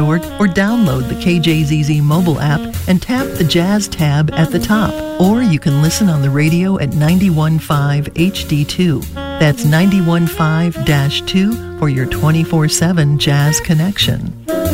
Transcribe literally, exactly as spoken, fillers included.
Or download the K J Z Z mobile app and tap the Jazz tab at the top. Or you can listen on the radio at ninety-one point five H D two. That's ninety-one point five dash two for your twenty-four seven jazz connection.